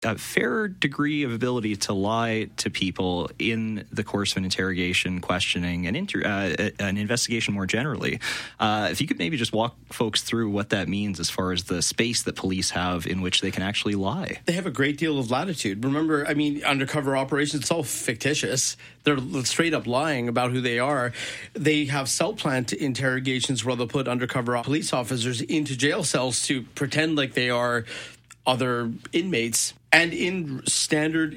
a fair degree of ability to lie to people in the course of an interrogation, questioning, and an investigation more generally. If you could maybe just walk folks through what that means as far as the space that police have in which they can actually lie. They have a great deal of latitude. Remember, I mean, undercover operations, it's all fictitious. They're straight up lying about who they are. They have cell plant interrogations where they'll put undercover police officers into jail cells to pretend like they are other inmates. And in standard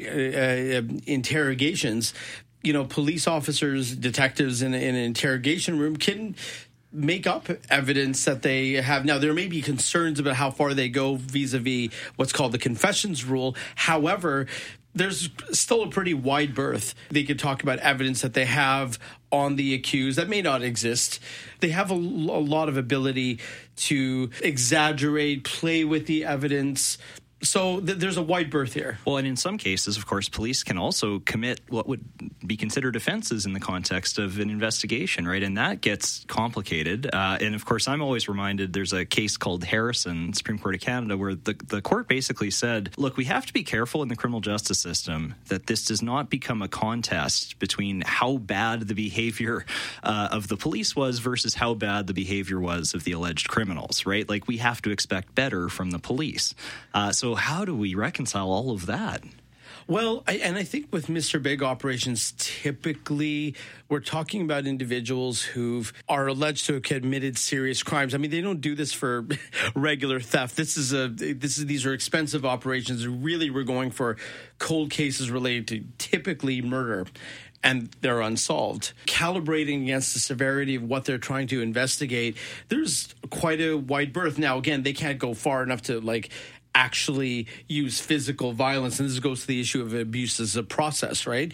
interrogations, police officers, detectives in an interrogation room can make up evidence that they have. Now, there may be concerns about how far they go vis-a-vis what's called the confessions rule. However, there's still a pretty wide berth. They could talk about evidence that they have on the accused that may not exist. They have a lot of ability to exaggerate, play with the evidence. So there's a wide berth here. Well, and in some cases, of course, police can also commit what would be considered offenses in the context of an investigation, right? And that gets complicated. And of course, I'm always reminded there's a case called Harrison, Supreme Court of Canada, where the court basically said, look, we have to be careful in the criminal justice system that this does not become a contest between how bad the behavior of the police was versus how bad the behavior was of the alleged criminals, right? Like, we have to expect better from the police. So how do we reconcile all of that? Well, I think with Mr. Big operations, typically we're talking about individuals who are alleged to have committed serious crimes. I mean, they don't do this for regular theft. These are expensive operations. Really, we're going for cold cases related to typically murder, and they're unsolved. Calibrating against the severity of what they're trying to investigate, there's quite a wide berth. Now, again, they can't go far enough to actually use physical violence, and this goes to the issue of abuse as a process, right?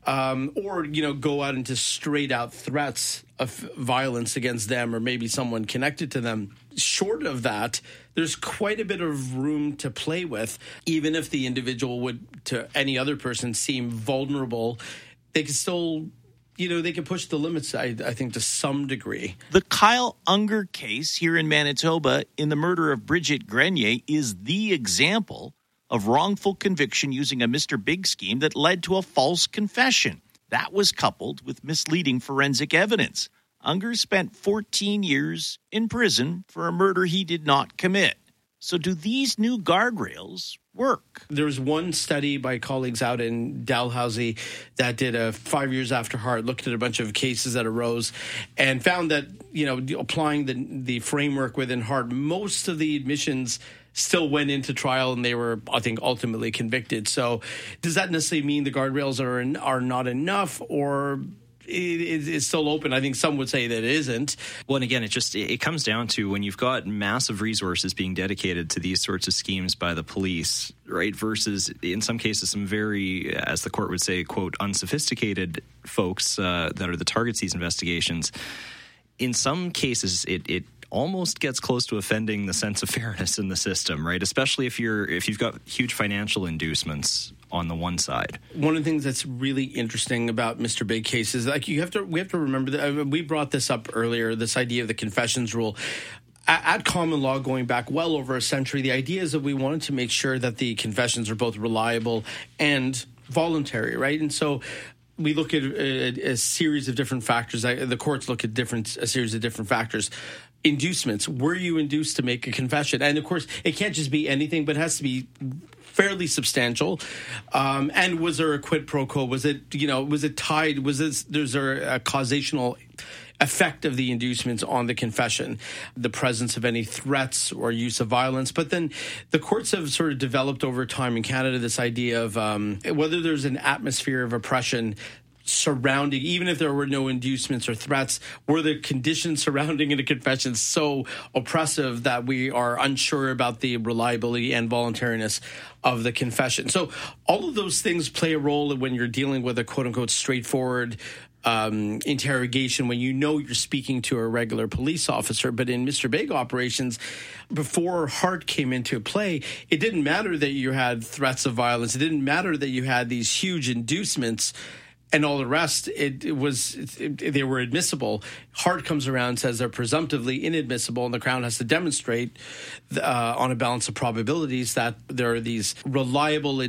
Or go out into straight out threats of violence against them or maybe someone connected to them. Short of that, there's quite a bit of room to play with. Even if the individual would, to any other person, seem vulnerable, they can still they can push the limits, I think, to some degree. The Kyle Unger case here in Manitoba in the murder of Bridget Grenier is the example of wrongful conviction using a Mr. Big scheme that led to a false confession. That was coupled with misleading forensic evidence. Unger spent 14 years in prison for a murder he did not commit. So do these new guardrails work? There's one study by colleagues out in Dalhousie that did 5 years after Hart, looked at a bunch of cases that arose and found that, applying the framework within Hart, most of the admissions still went into trial and they were, I think, ultimately convicted. So does that necessarily mean the guardrails are not enough, or it's still open? I think some would say that it isn't. Well, and again, it comes down to when you've got massive resources being dedicated to these sorts of schemes by the police, right, versus in some cases some very, as the court would say, quote, unsophisticated folks that are the targets of these investigations. In some cases, it almost gets close to offending the sense of fairness in the system, right? Especially if you've got huge financial inducements on the one side. One of the things that's really interesting about Mr. Big case is we have to remember that we brought this up earlier, this idea of the confessions rule. At common law, going back well over a century, the idea is that we wanted to make sure that the confessions are both reliable and voluntary, right? And so we look at a series of different factors. The courts look at a series of different factors. Inducements. Were you induced to make a confession? And of course, it can't just be anything, but it has to be fairly substantial. And was there a quid pro quo? Was it tied? There's a causational effect of the inducements on the confession, the presence of any threats or use of violence? But then the courts have sort of developed over time in Canada this idea of whether there's an atmosphere of oppression surrounding, even if there were no inducements or threats, were the conditions surrounding a confession so oppressive that we are unsure about the reliability and voluntariness of the confession. So all of those things play a role when you're dealing with a quote-unquote straightforward interrogation, when you're speaking to a regular police officer. But in Mr. Big operations, before Hart came into play, it didn't matter that you had threats of violence. It didn't matter that you had these huge inducements. and all the rest, they were admissible. Hart comes around and says they're presumptively inadmissible, and the Crown has to demonstrate on a balance of probabilities that there are these reliable